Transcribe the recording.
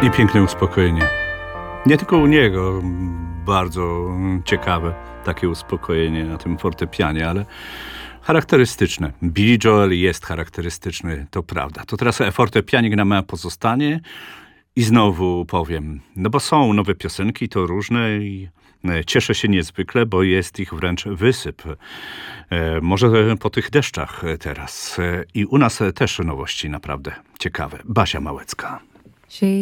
I piękne uspokojenie. Nie tylko u niego bardzo ciekawe takie uspokojenie na tym fortepianie, ale charakterystyczne. Billy Joel jest charakterystyczny, to prawda. To teraz fortepianik nam pozostanie i znowu powiem, no bo są nowe piosenki, to różne i cieszę się niezwykle, bo jest ich wręcz wysyp. Może po tych deszczach teraz. I u nas też nowości naprawdę ciekawe. Basia Małecka. She